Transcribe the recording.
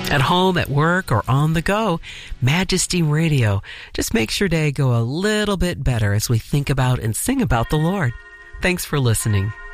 At home, at work, or on the go, Majesty Radio just makes your day go a little bit better as we think about and sing about the Lord. Thanks for listening.